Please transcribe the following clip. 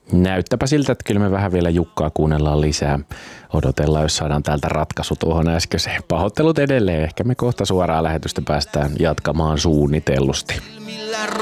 Näyttäpä siltä, että kyllä me vähän vielä Jukkaa kuunnellaan lisää. Odotellaan, jos saadaan täältä ratkaisu tuohon äskeiseen. Pahoittelut edelleen. Ehkä me kohta suoraan lähetystä päästään jatkamaan suunnitellusti.